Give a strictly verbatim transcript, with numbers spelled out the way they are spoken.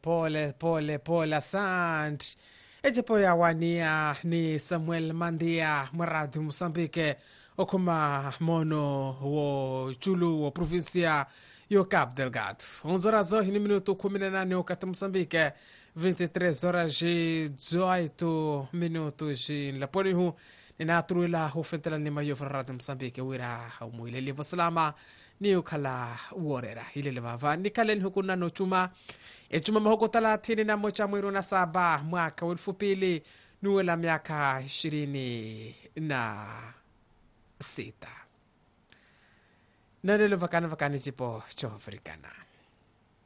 pole pole pole asante. Ejepo ya wania ni Samuel Mandia Maradu Mozambique okuma mono wo chulu wo provincia yo Cabo Delgado. onze horas e minuto kumi na nane wakati Mozambique, vinte e três horas e dezoito minutos em Laponihu. Ninatruila hufentela ni mayo faradu Mozambique wira umuileli vasalama ni ukala uorera ilele vava nikalen hukuna no chuma e chuma mahoko thelathini na moja mwezi wa saba mwaka wa elfu mbili nuwela miaka ishirini na sita. Nalelo vakana vakani jipo cho Afrikana.